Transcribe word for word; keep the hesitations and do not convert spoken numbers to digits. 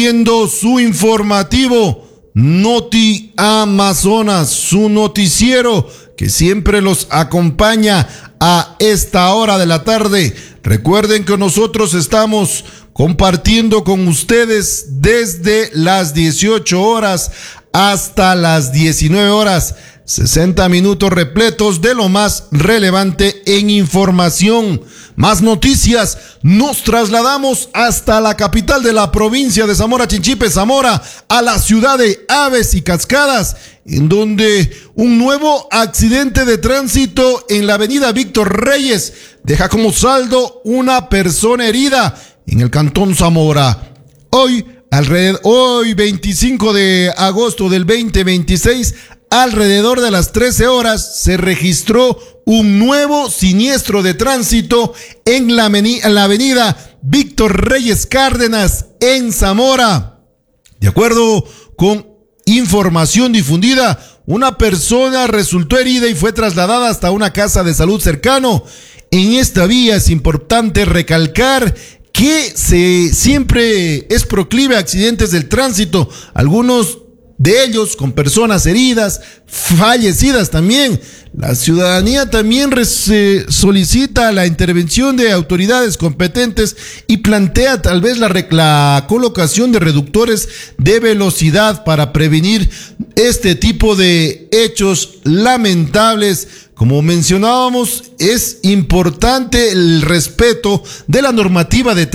compartiendo su informativo Noti Amazonas, su noticiero que siempre los acompaña a esta hora de la tarde. Recuerden que nosotros estamos compartiendo con ustedes desde las dieciocho horas hasta las diecinueve horas, sesenta minutos repletos de lo más relevante en información. Más noticias, nos trasladamos hasta la capital de la provincia de Zamora Chinchipe, Zamora, a la ciudad de Aves y Cascadas, en donde un nuevo accidente de tránsito en la avenida Víctor Reyes deja como saldo una persona herida en el cantón Zamora. Hoy, alrededor, hoy veinticinco de agosto del veinte veintiséis, alrededor de las trece horas, se registró un nuevo siniestro de tránsito en la, en la avenida Víctor Reyes Cárdenas, en Zamora. De acuerdo con información difundida, una persona resultó herida y fue trasladada hasta una casa de salud cercano. En esta vía es importante recalcar que se siempre es proclive a accidentes del tránsito, algunos de ellos con personas heridas, fallecidas también. La ciudadanía también res, eh, solicita la intervención de autoridades competentes y plantea tal vez la, la colocación de reductores de velocidad para prevenir este tipo de hechos lamentables. Como mencionábamos, es importante el respeto de la normativa de